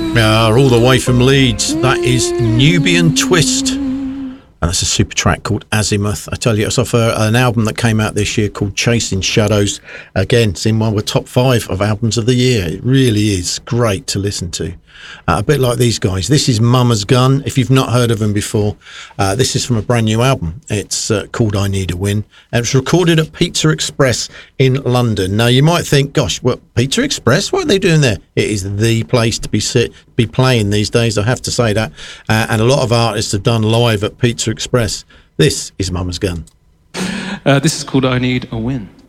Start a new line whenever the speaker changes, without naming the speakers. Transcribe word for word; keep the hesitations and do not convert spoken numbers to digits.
Uh, all the way from Leeds, that is Nubian Twist. And that's a super track called Azimuth. I tell you, it's off a, an album that came out this year called Chasing Shadows. Again, it's in one of the top five of albums of the year. It really is great to listen to. Uh, a bit like these guys. This is Mama's Gun. If you've not heard of them before, uh, this is from a brand new album. It's uh, called I Need a Win. And it's recorded at Pizza Express in London. Now, you might think, gosh, what, Pizza Express? What are they doing there? It is the place to be sit, be playing these days, I have to say that. Uh, and a lot of artists have done live at Pizza Express. This is Mama's Gun.
Uh, this is called I Need a Win.